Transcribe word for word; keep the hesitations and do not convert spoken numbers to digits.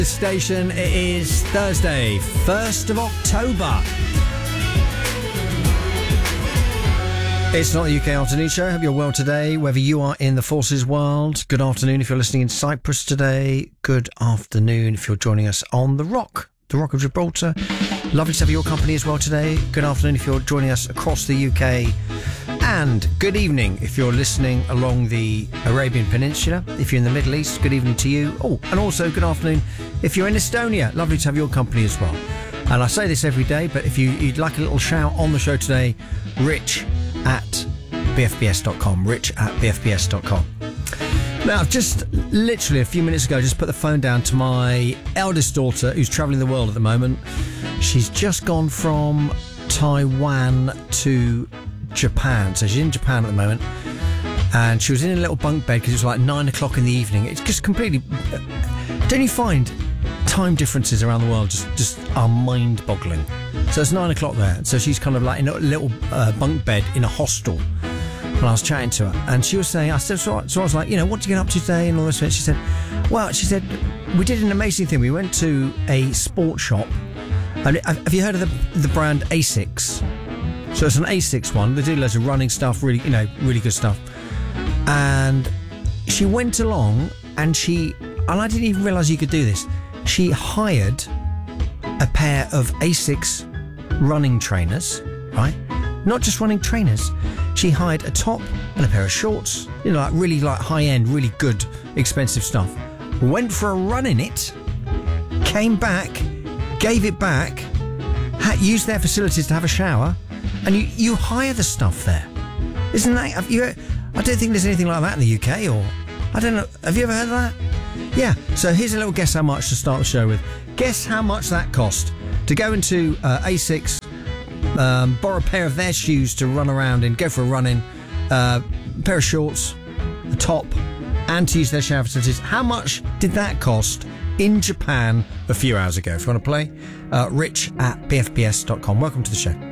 This station, it is Thursday, first of October. It's not the U K Afternoon Show. Hope you're well today, whether you are in the forces world. Good afternoon if you're listening in Cyprus today. Good afternoon if you're joining us on The Rock, The Rock of Gibraltar. Lovely to have your company as well today. Good afternoon if you're joining us across the U K. And good evening if you're listening along the Arabian Peninsula. If you're in the Middle East, good evening to you. Oh, and also good afternoon if you're in Estonia. Lovely to have your company as well. And I say this every day, but if you, you'd like a little shout on the show today, rich at b f b s dot com. Rich at b f b s dot com. Now, I've just literally a few minutes ago just put the phone down to my eldest daughter who's travelling the world at the moment. She's just gone from Taiwan to Japan. So she's in Japan at the moment. And she was in a little bunk bed because it was like nine o'clock in the evening. It's just completely... Don't you find time differences around the world just, just are mind-boggling? So it's nine o'clock there. So she's kind of like in a little uh, bunk bed in a hostel. And I was chatting to her, and she was saying, I said, so, so I was like, you know, what did you get up to today? And all this. She said, well, she said, we did an amazing thing. We went to a sports shop. And have you heard of the, the brand Asics? So it's an Asics one. They do loads of running stuff, really, you know, really good stuff. And she went along, and she, and I didn't even realise you could do this. She hired a pair of Asics running trainers, right? Not just running trainers. She hired a top and a pair of shorts, you know, like really like high-end, really good, expensive stuff. Went for a run in it, came back, gave it back, had, used their facilities to have a shower, and you, you hire the stuff there. Isn't that... Have you, I don't think there's anything like that in the U K, or... I don't know. Have you ever heard of that? Yeah. So here's a little guess how much to start the show with. Guess how much that cost to go into uh, Asics, um, borrow a pair of their shoes to run around in, go for a run in, uh, a pair of shorts, a top, and to use their shower facilities. How much did that cost in Japan a few hours ago? If you want to play, uh, rich at b f b s dot com. Welcome to the show.